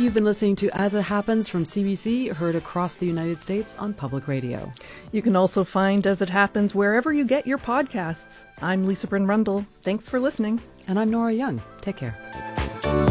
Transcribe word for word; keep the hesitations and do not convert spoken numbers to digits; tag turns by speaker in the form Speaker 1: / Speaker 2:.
Speaker 1: You've been listening to As It Happens from C B C, heard across the United States on public radio.
Speaker 2: You can also find As It Happens wherever you get your podcasts. I'm Lisa Bryn Rundle. Thanks for listening.
Speaker 1: And I'm Nora Young. Take care.